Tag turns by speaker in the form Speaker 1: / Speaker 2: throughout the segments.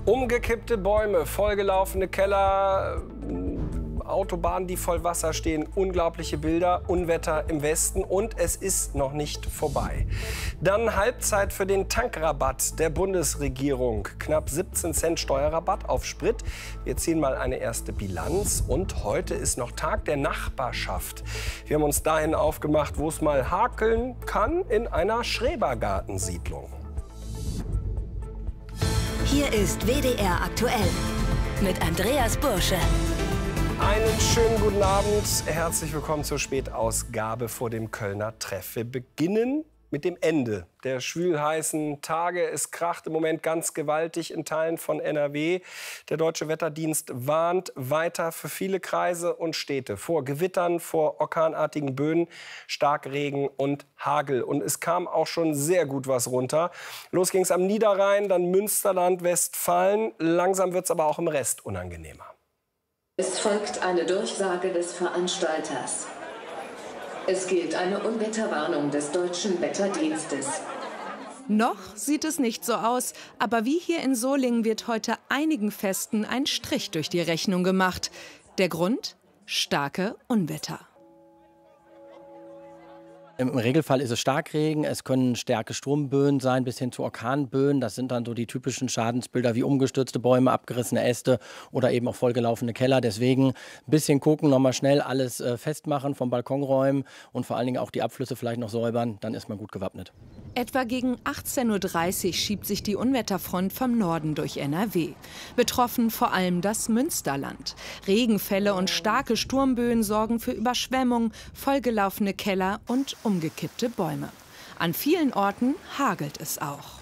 Speaker 1: Umgekippte Bäume, vollgelaufene Keller, Autobahnen, die voll Wasser stehen, unglaubliche Bilder, Unwetter im Westen und es ist noch nicht vorbei. Dann Halbzeit für den Tankrabatt der Bundesregierung. Knapp 17 Cent Steuerrabatt auf Sprit. Wir ziehen mal eine erste Bilanz und heute ist noch Tag der Nachbarschaft. Wir haben uns dahin aufgemacht, wo es mal hakeln kann in einer Schrebergartensiedlung.
Speaker 2: Hier ist WDR aktuell mit Andreas Bursche.
Speaker 1: Einen schönen guten Abend. Herzlich willkommen zur Spätausgabe vor dem Kölner Treff. Wir beginnen mit dem Ende der schwülheißen Tage. Es kracht im Moment ganz gewaltig in Teilen von NRW. Der Deutsche Wetterdienst warnt weiter für viele Kreise und Städte vor Gewittern, vor orkanartigen Böen, Starkregen und Hagel. Und es kam auch schon sehr gut was runter. Los ging es am Niederrhein, dann Münsterland, Westfalen. Langsam wird es aber auch im Rest unangenehmer.
Speaker 3: Es folgt eine Durchsage des Veranstalters. Es gilt eine Unwetterwarnung des Deutschen Wetterdienstes.
Speaker 4: Noch sieht es nicht so aus, aber wie hier in Solingen wird heute einigen Festen ein Strich durch die Rechnung gemacht. Der Grund? Starke Unwetter.
Speaker 5: Im Regelfall ist es Starkregen, es können starke Sturmböen sein, bis hin zu Orkanböen. Das sind dann so die typischen Schadensbilder wie umgestürzte Bäume, abgerissene Äste oder eben auch vollgelaufene Keller. Deswegen ein bisschen gucken, nochmal schnell alles festmachen, vom Balkon räumen und vor allen Dingen auch die Abflüsse vielleicht noch säubern, dann ist man gut gewappnet.
Speaker 4: Etwa gegen 18:30 Uhr schiebt sich die Unwetterfront vom Norden durch NRW. Betroffen vor allem das Münsterland. Regenfälle und starke Sturmböen sorgen für Überschwemmung, vollgelaufene Keller und umgekippte Bäume. An vielen Orten hagelt es auch.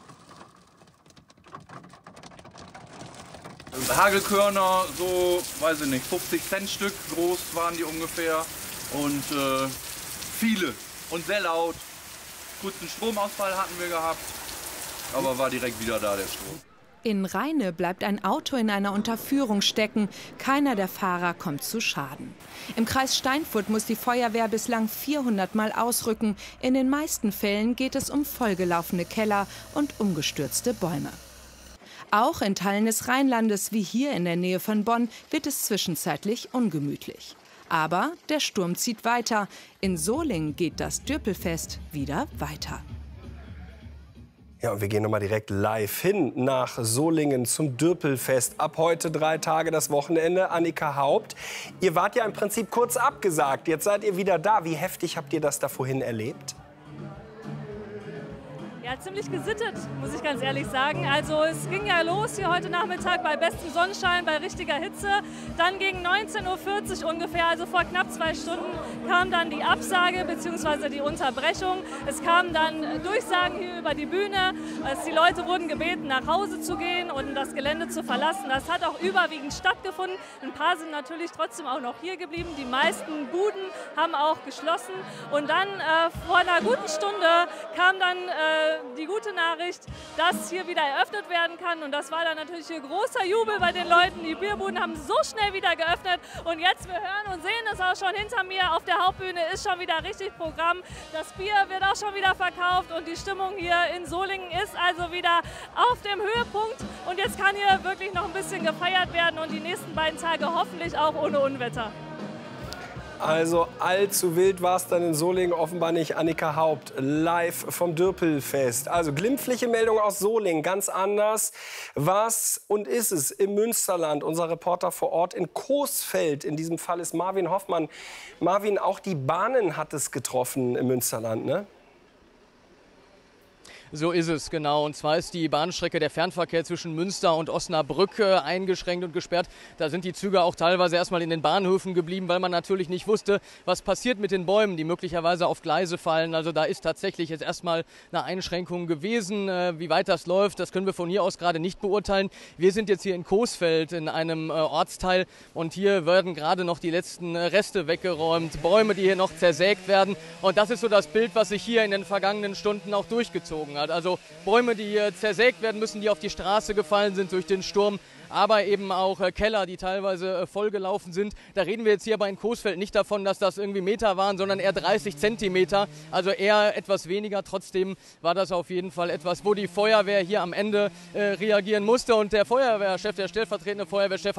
Speaker 6: Hagelkörner, so, weiß ich nicht, 50 Cent Stück groß waren die ungefähr. Und viele und sehr laut. Kurzen Stromausfall hatten wir gehabt, aber war direkt wieder da, der Strom.
Speaker 4: In Rheine bleibt ein Auto in einer Unterführung stecken. Keiner der Fahrer kommt zu Schaden. Im Kreis Steinfurt muss die Feuerwehr bislang 400 Mal ausrücken. In den meisten Fällen geht es um vollgelaufene Keller und umgestürzte Bäume. Auch in Teilen des Rheinlandes, wie hier in der Nähe von Bonn, wird es zwischenzeitlich ungemütlich. Aber der Sturm zieht weiter. In Solingen geht das Dürpelfest wieder weiter.
Speaker 1: Ja, und wir gehen noch mal direkt live hin nach Solingen zum Dürpelfest. Ab heute 3 Tage das Wochenende. Annika Haupt, ihr wart ja im Prinzip kurz abgesagt. Jetzt seid ihr wieder da. Wie heftig habt ihr das da vorhin erlebt?
Speaker 7: Ja, ziemlich gesittet, muss ich ganz ehrlich sagen. Also es ging ja los hier heute Nachmittag bei bestem Sonnenschein, bei richtiger Hitze. Dann gegen 19:40 Uhr ungefähr, also vor knapp 2 Stunden, kam dann die Absage bzw. die Unterbrechung. Es kamen dann Durchsagen hier über die Bühne. Die Leute wurden gebeten, nach Hause zu gehen und das Gelände zu verlassen. Das hat auch überwiegend stattgefunden. Ein paar sind natürlich trotzdem auch noch hier geblieben. Die meisten Buden haben auch geschlossen. Und dann vor einer guten Stunde kam dann die gute Nachricht, dass hier wieder eröffnet werden kann. Und das war dann natürlich hier großer Jubel bei den Leuten. Die Bierbuden haben so schnell wieder geöffnet. Und jetzt, wir hören und sehen es auch schon hinter mir, auf der Hauptbühne ist schon wieder richtig Programm. Das Bier wird auch schon wieder verkauft und die Stimmung hier in Solingen ist also wieder auf dem Höhepunkt. Und jetzt kann hier wirklich noch ein bisschen gefeiert werden und die nächsten 2 Tage hoffentlich auch ohne Unwetter.
Speaker 1: Also allzu wild war es dann in Solingen offenbar nicht. Annika Haupt, live vom Dürpelfest. Also glimpfliche Meldung aus Solingen, ganz anders. Was und ist es im Münsterland? Unser Reporter vor Ort in Coesfeld. In diesem Fall ist Marvin Hoffmann. Marvin, auch die Bahnen hat es getroffen im Münsterland, ne?
Speaker 8: So ist es, genau. Und zwar ist die Bahnstrecke der Fernverkehr zwischen Münster und Osnabrück eingeschränkt und gesperrt. Da sind die Züge auch teilweise erstmal in den Bahnhöfen geblieben, weil man natürlich nicht wusste, was passiert mit den Bäumen, die möglicherweise auf Gleise fallen. Also da ist tatsächlich jetzt erstmal eine Einschränkung gewesen. Wie weit das läuft, das können wir von hier aus gerade nicht beurteilen. Wir sind jetzt hier in Coesfeld in einem Ortsteil und hier werden gerade noch die letzten Reste weggeräumt. Bäume, die hier noch zersägt werden. Und das ist so das Bild, was sich hier in den vergangenen Stunden auch durchgezogen hat. hat. Also Bäume, die zersägt werden müssen, die auf die Straße gefallen sind durch den Sturm, aber eben auch Keller, die teilweise vollgelaufen sind. Da reden wir jetzt hier aber in Coesfeld nicht davon, dass das irgendwie Meter waren, sondern eher 30 Zentimeter, also eher etwas weniger. Trotzdem war das auf jeden Fall etwas, wo die Feuerwehr hier am Ende reagieren musste. Und der Feuerwehrchef, der stellvertretende Feuerwehrchef,